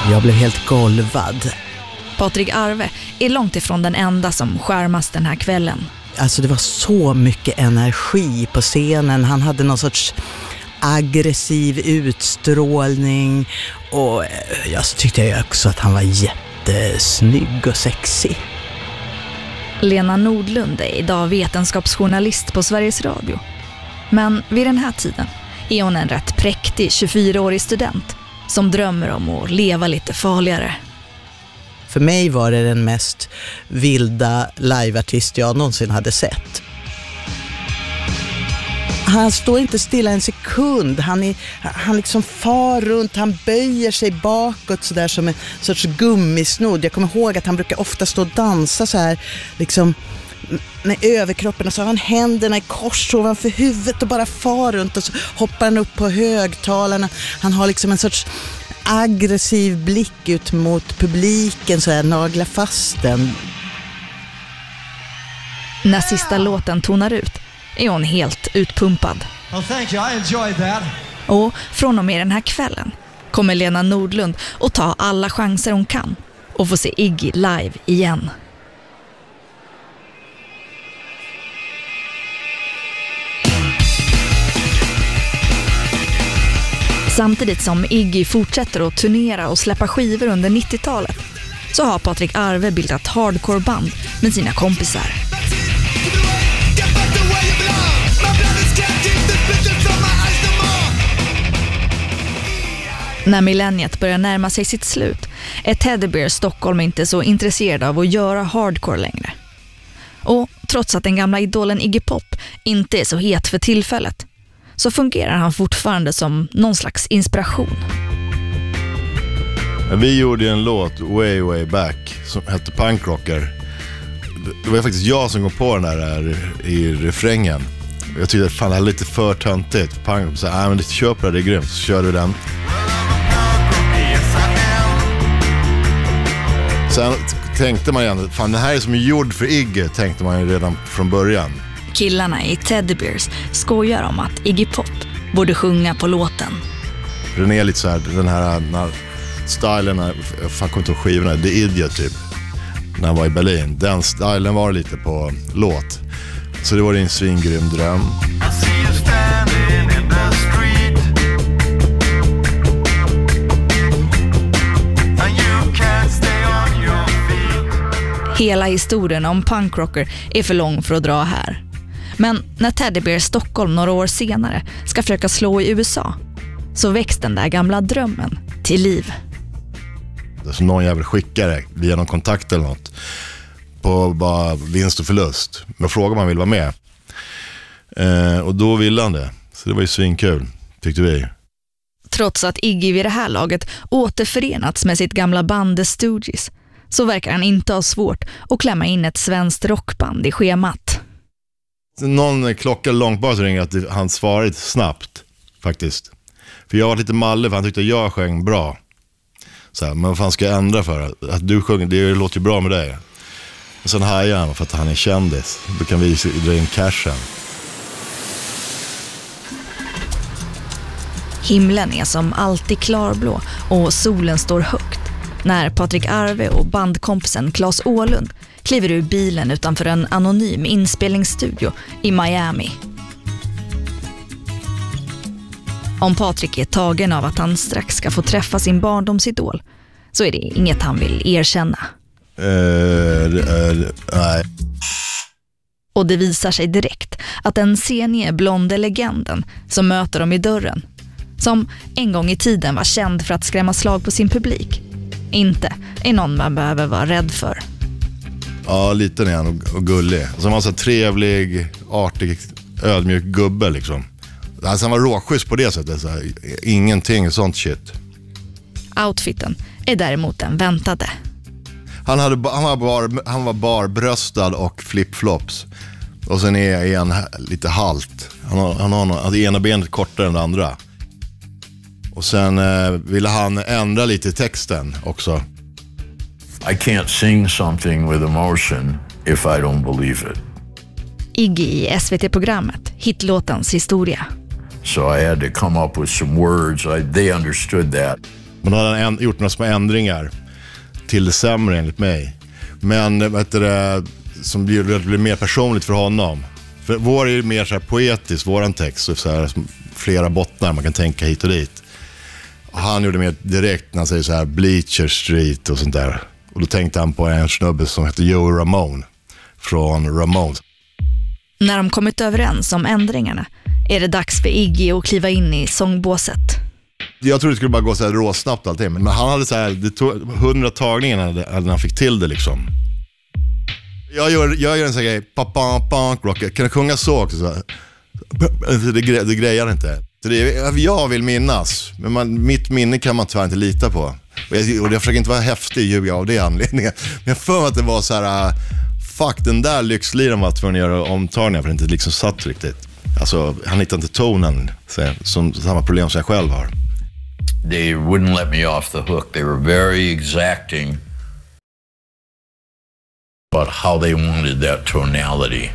Jag blev helt golvad. Patrik Arve är långt ifrån den enda som skärmas den här kvällen. Alltså det var så mycket energi på scenen. Han hade någon sorts aggressiv utstrålning. Och jag tyckte också att han var jättesnygg och sexig. Lena Nordlund är idag vetenskapsjournalist på Sveriges Radio. Men vid den här tiden är hon en rätt präktig 24-årig student som drömmer om att leva lite farligare. För mig var det den mest vilda liveartist jag någonsin hade sett. Han står inte stilla en sekund. Han liksom far runt, han böjer sig bakåt så där som en sorts gummisnodd. Jag kommer ihåg att han brukar ofta stå och dansa så här liksom med överkroppen, och så har han händerna i kors ovanför huvudet och bara far runt, och så hoppar han upp på högtalarna. Han har liksom en sorts aggressiv blick ut mot publiken, så här naglar fast den. När sista låten tonar ut är hon helt utpumpad. Oh, thank you. I enjoyed that. Och från och med den här kvällen kommer Lena Nordlund att ta alla chanser hon kan och få se Iggy live igen. Samtidigt som Iggy fortsätter att turnera och släppa skivor under 90-talet så har Patrik Arve bildat hardcore-band med sina kompisar. När millenniet börjar närma sig sitt slut är Teddy Bear Stockholm inte så intresserad av att göra hardcore längre. Och trots att den gamla idolen Iggy Pop inte är så het för tillfället så fungerar han fortfarande som någon slags inspiration. Vi gjorde en låt way back som hette Punk Rocker. Det var faktiskt jag som kom på den där i refrängen. Jag tyckte att fan, det är lite för töntigt. Punk, så men det köper det är grymt. Så kör du den. Sen tänkte man igen, fan det här är som gjord för Iggy, tänkte man ju redan från början. Killarna i Teddy Bears skojar om att Iggy Pop borde sjunga på låten. Den är lite så här, den här stilen, jag fan kommer inte ihåg skivorna, The Idiot typ, när han var i Berlin. Den stilen var lite på låt. Så det var en svingrym dröm. Hela historien om punkrocker är för lång för att dra här. Men när Teddy Bear Stockholm några år senare ska försöka slå i USA så väcks den där gamla drömmen till liv. Så någon jävel skickare via någon kontakt eller något på bara vinst och förlust. Men frågar om man vill vara med. Och då ville han det. Så det var ju svinkul, tyckte vi. Trots att Iggy vid det här laget återförenats med sitt gamla band The Stooges så verkar han inte ha svårt att klämma in ett svenskt rockband i schemat. Någon klocka långt bara så ringer att han svarade snabbt faktiskt. För jag var lite mallig för han tyckte att jag sjöng bra. Så här, men vad fan ska jag ändra för? Att du sjunger, det låter ju bra med dig. Och sen hajar han för att han är kändis. Då kan vi dra in cashen. Himlen är som alltid klarblå och solen står högt när Patrik Arve och bandkompisen Claes Åhlund kliver ur bilen utanför en anonym inspelningsstudio i Miami. Om Patrik är tagen av att han strax ska få träffa sin barndomsidol så är det inget han vill erkänna. Nej. Och det visar sig direkt att den senige blonde legenden som möter dem i dörren, som en gång i tiden var känd för att skrämma slag på sin publik, inte är någon man behöver vara rädd för. Ja, liten är han och gullig. Och så var han så trevlig, artig, ödmjuk gubbe liksom. Alltså han var råschysst på det sättet. Så här, ingenting sånt shit. Outfiten är däremot den väntade. Han var barbröstad och flipflops. Och sen är han lite halt. Han har ena benet kortare än det andra. Och sen ville han ändra lite texten också. I can't sing something with emotion if I don't believe it. Iggy i SVT-programmet Hitlåtens historia. So I had to come up with some words. They understood that. Man hade gjort några små ändringar till det sämre enligt mig. Men som blir mer personligt för honom. För vår är ju mer så här poetisk, våran text, så här, flera bottnar man kan tänka hit och dit. Och han gjorde mer direkt när han säger så här Bleacher Street och sånt där. Och då tänkte han på en snubbe som heter Joey Ramone från Ramones. När de kommit överens om ändringarna är det dags för Iggy att kliva in i sångbåset. Jag trodde det skulle bara gå så här råsnabbt allting, men han hade så här, det tog 100 tagningar när han fick till det liksom. Jag gör en sån här grej, rock. Kan jag sjunga så också? Så det grejar inte. Jag vill minnas, men mitt minne kan man tyvärr inte lita på. Och jag försöker inte vara häftig ljuga av det anledningen. Men jag får mig att det var så här, fuck, den där lyxliran var tvungen att göra omtagningar för det inte liksom satt riktigt. Alltså, han hittade inte tonen, som samma problem som jag själv har. They wouldn't let me off the hook. They were very exacting about how they wanted that tonality.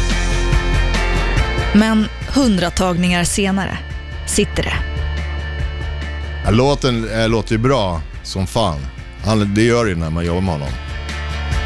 Men 100 tagningar senare sitter det. Låten låter ju bra som fan. Det gör det när man jobbar med honom.